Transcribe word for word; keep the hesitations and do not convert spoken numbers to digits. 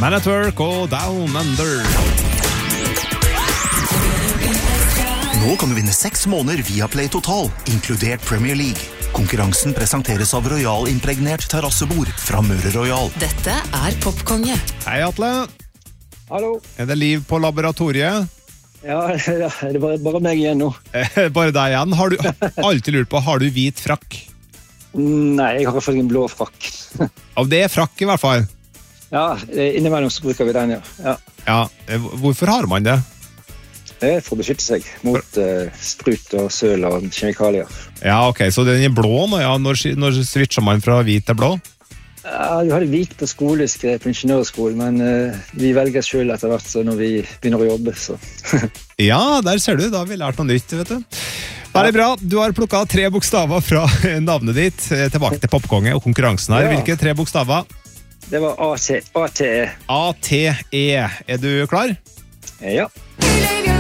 Man at Work og Down Under. Nå kan du vinne seks måneder via Play Total, inkludert Premier League. Konkurransen presenteres av Royal impregnert terrassebord fra Møre Royal. Dette er Popkonge. Hei, Atle. Hallo. Er det liv på laboratoriet? Ja, ja det er bare, bare meg igjen nå. Bare deg igjen. Har du alltid lurt på, har du hvit frakk? Nei, jeg har faktisk en blå frakk. Av det er frakk i hvert fall. Ja, innimellom så bruker vi den, ja. Ja. Ja, hvorfor har man det? Det er for å beskytte seg mot uh, sprut og søl og kjemikalier. Ja, ok, så den er blå nå, ja. Når, når switcher man fra hvit til blå? Ja, du hadde hvit på skole, skrev på ingeniørskolen, men uh, vi velger selv etter hvert så når vi begynner å jobbe, så. Ja, der ser du, da har vi lært noe nytt, vet du. Veldig bra, du har plukket tre bokstaver fra navnet ditt, tilbake til Popkonge og konkurransen her. Ja. Hvilke tre bokstaver? Det var A T E. A T E. Er du klar? Ja.